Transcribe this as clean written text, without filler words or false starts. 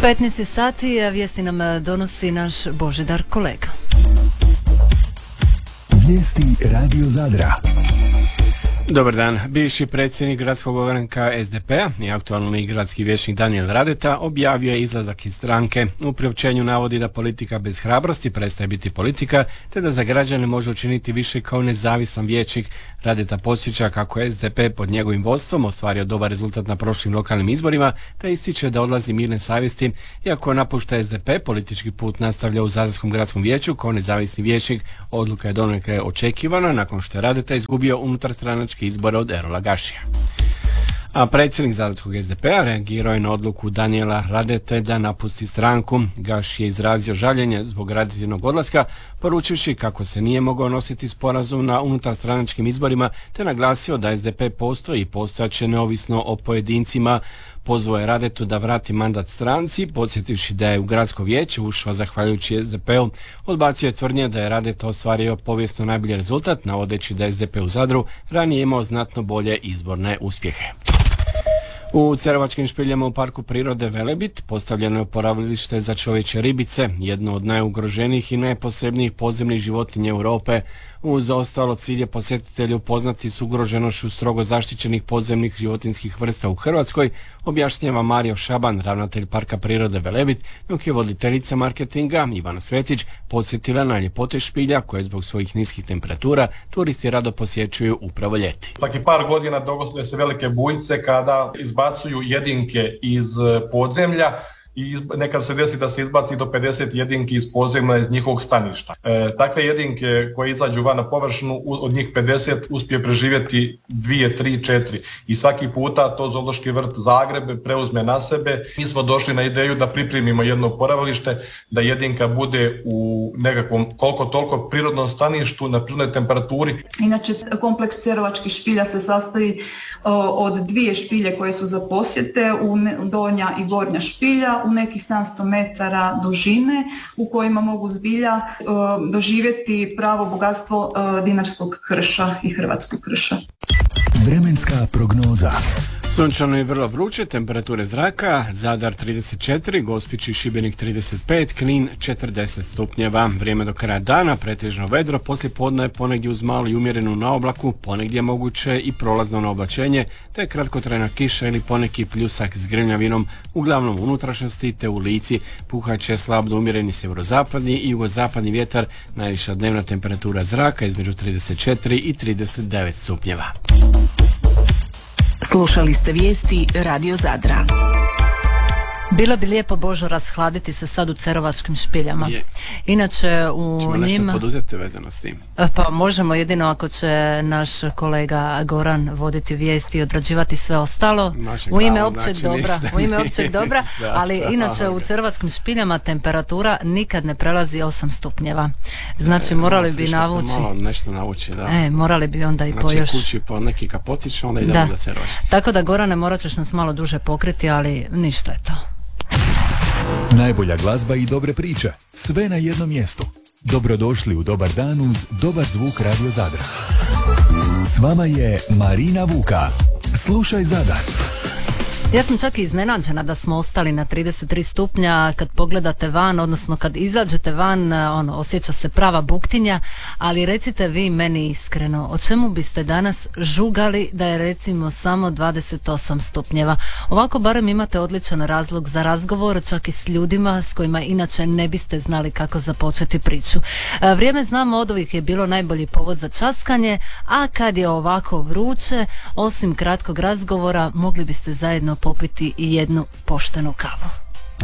15 sati, a vijesti nam donosi naš Božidar kolega. Vijesti Radio Zadra. Dobar dan. Bivši predsjednik gradskog ogranka SDP-a i aktualni gradski vijećnik Danijel Radeta objavio je izlazak iz stranke. U priopćenju navodi da politika bez hrabrosti prestaje biti politika, te da za građane može učiniti više kao nezavisan vijećnik. Radeta podsjeća kako je SDP pod njegovim vodstvom ostvario dobar rezultat na prošlim lokalnim izborima, te ističe da odlazi mirne savjesti. Iako napušta SDP, politički put nastavlja u Zadarskom gradskom vijeću kao nezavisni vijećnik. Odluka je donekle očekivana nakon što je Radeta izgubio unutarstranački izbore od Erola Gašija. A predsjednik Zadarskog SDP-a reagirao je na odluku Danijela Radete da napusti stranku. Gaš je izrazio žaljenje zbog Radetinog odlaska, poručivši kako se nije mogao nositi sporazum na unutarstranačkim izborima, te naglasio da SDP postoji i postojaće neovisno o pojedincima. Pozvao je Radetu da vrati mandat stranci, podsjetivši da je u gradsko vijeće ušao zahvaljujući SDP-u. Odbacio je tvrdnje da je Radeta ostvario povijesno najbolji rezultat, navodeći da SDP u Zadru ranije imao znatno bolje izborne uspjehe. U Cerovačkim špiljama u parku prirode Velebit postavljeno je oporavilište za čovječje ribice, jedno od najugroženijih i najposebnijih podzemnih životinja Europe. Uz ostalo cilj je posjetitelju upoznati s ugroženošću strogo zaštićenih podzemnih životinskih vrsta u Hrvatskoj, objašnjava Mario Šaban, ravnatelj parka prirode Velebit, dok je voditeljica marketinga Ivana Svetić podsjetila na ljepote špilja koje zbog svojih niskih temperatura turisti rado posjećuju upravo ljeti. Svaki par godina događaju se velike bujice kada izbacuju jedinke iz podzemlja i nekad se desi da se izbaci do 50 jedinki iz podzemlja iz njihovog staništa. Takve jedinke koje izađu van na površinu, od njih 50 uspije preživjeti 2, 3, 4 i svaki puta to Zoološki vrt Zagreb preuzme na sebe. Mi smo došli na ideju da pripremimo jedno oporavilište, da jedinka bude u nekakvom koliko toliko prirodnom staništu na prirodnoj temperaturi. Inače, kompleks Cerovačkih špilja se sastoji od 2 špilje koje su za posjete, donja i gornja špilja, u nekih 700 metara dužine u kojima mogu zbilja doživjeti pravo bogatstvo dinarskog krša i hrvatskog krša. Vremenska prognoza. Sunčano i vrlo vruće, temperature zraka, Zadar 34, Gospić i Šibenik 35, Knin 40 stupnjeva. Vrijeme do kraja dana, pretežno vedro, poslije podne ponegdje uz malu i umjerenu naoblaku, ponegdje moguće i prolazno naoblačenje, te kratkotrajna kiša ili poneki pljusak s grmljavinom, uglavnom u unutrašnjosti te u Lici. Puhaće slab do umjereni sjeverozapadni i jugozapadni vjetar, najviša dnevna temperatura zraka između 34 i 39 stupnjeva. Slušali ste vijesti Radio Zadra. Bilo bi lijepo, Božo, rashladiti se sad u Cerovačkim špiljama. Inače u Ćemo njima... nešto poduzeti vezano s tim? Pa možemo jedino ako će naš kolega Goran voditi vijesti i odrađivati sve ostalo. U ime općeg dobra. U ime općeg dobra, ali inače u Cerovačkim špiljama temperatura nikad ne prelazi 8 stupnjeva. Znači morali bi navući... Nešto nauči, da. Morali bi onda i znači, još... kući po neki kapotić, onda idemo za Cerovač. Tako da, Gorane, morat ćeš nas malo duže pokriti, ali ništa je to. Najbolja glazba i dobre priče, sve na jednom mjestu. Dobrodošli u Dobar dan uz dobar zvuk Radio Zadra. S vama je Marina Vuka. Slušaj Zadar. Ja sam čak i iznenađena da smo ostali na 33 stupnja. Kad pogledate van, odnosno kad izađete van, osjeća se prava buktinja, ali recite vi meni iskreno, o čemu biste danas žugali da je recimo samo 28 stupnjeva? Ovako barem imate odličan razlog za razgovor, čak i s ljudima s kojima inače ne biste znali kako započeti priču. Vrijeme, znamo, od ovih je bilo najbolji povod za časkanje, a kad je ovako vruće, osim kratkog razgovora, mogli biste zajedno popiti i jednu poštenu kavu.